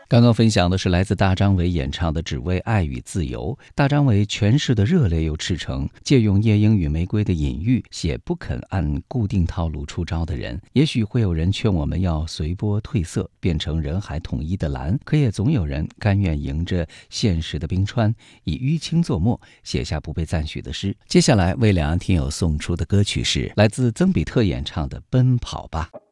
刚刚分享的是来自大张伟演唱的《只为爱与自由》。大张伟诠释的热烈又赤诚，借用夜莺与玫瑰的隐喻，写不肯按固定套路出招的人。也许会有人劝我们要随波褪色，变成人海统一的蓝，可也总有人甘愿迎着现实的冰川，以淤青作墨，写下不被赞许的诗。接下来为两岸听友送出的歌曲是来自曾比特演唱的《奔跑吧》。